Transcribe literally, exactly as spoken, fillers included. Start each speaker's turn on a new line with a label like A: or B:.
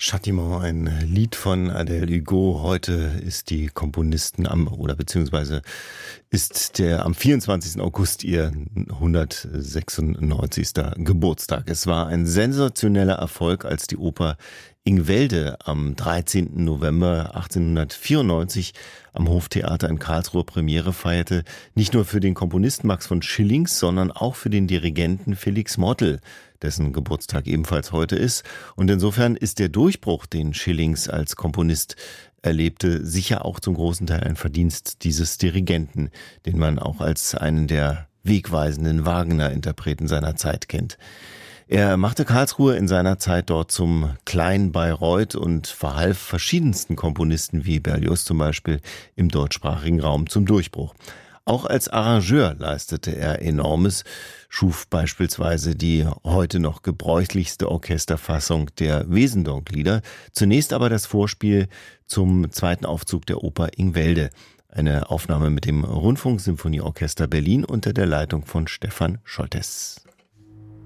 A: Châtiment, ein Lied von Adèle Hugo. Heute ist die Komponistin am, oder beziehungsweise ist der am vierundzwanzigsten August ihr hundertsechsundneunzigster Geburtstag. Es war ein sensationeller Erfolg, als die Oper Ingwälde am dreizehnten November achtzehnhundertvierundneunzig am Hoftheater in Karlsruhe Premiere feierte. Nicht nur für den Komponisten Max von Schillings, sondern auch für den Dirigenten Felix Mottl, dessen Geburtstag ebenfalls heute ist. Und insofern ist der Durchbruch, den Schillings als Komponist erlebte, sicher auch zum großen Teil ein Verdienst dieses Dirigenten, den man auch als einen der wegweisenden Wagner-Interpreten seiner Zeit kennt. Er machte Karlsruhe in seiner Zeit dort zum kleinen Bayreuth und verhalf verschiedensten Komponisten wie Berlioz zum Beispiel im deutschsprachigen Raum zum Durchbruch. Auch als Arrangeur leistete er Enormes, schuf beispielsweise die heute noch gebräuchlichste Orchesterfassung der Wesendonck-Lieder, zunächst aber das Vorspiel zum zweiten Aufzug der Oper Ingwälde, eine Aufnahme mit dem Rundfunksymphonieorchester Berlin unter der Leitung von Stefan Scholtes.